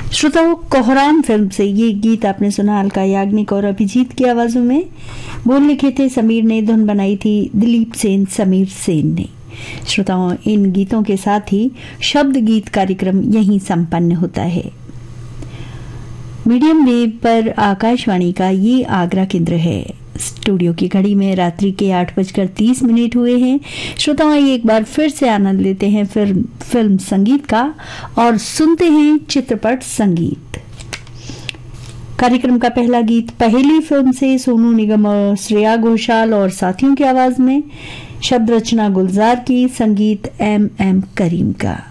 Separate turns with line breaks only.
श्रोताओं, कोहराम फिल्म से ये गीत आपने सुना अलका याग्निक और अभिजीत की आवाजों में। बोल लिखे थे समीर ने, धुन बनाई थी दिलीप सेन, समीर सेन ने। श्रोताओं, इन गीतों के साथ ही शब्द गीत कार्यक्रम यहीं संपन्न होता है। मीडियम वेव पर आकाशवाणी का ये आगरा केंद्र है। स्टूडियो की घड़ी में रात्रि के 8:30 हुए हैं। श्रोताओं, एक बार फिर से आनंद लेते हैं फिल्म संगीत का और सुनते हैं चित्रपट संगीत। कार्यक्रम का पहला गीत पहेली फिल्म से सोनू निगम और श्रेया घोषाल और साथियों की आवाज में। शब्द रचना गुलजार की, संगीत M. करीम का।